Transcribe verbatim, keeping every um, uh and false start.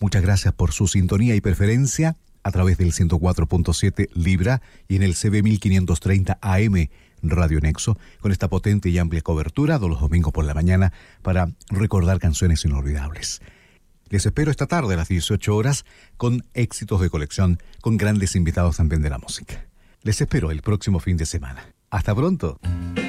Muchas gracias por su sintonía y preferencia a través del ciento cuatro punto siete Libra y en el C B mil quinientos treinta A M Radio Nexo, con esta potente y amplia cobertura de los domingos por la mañana para recordar canciones inolvidables. Les espero esta tarde a las dieciocho horas con éxitos de colección, con grandes invitados también de la música. Les espero el próximo fin de semana. ¡Hasta pronto!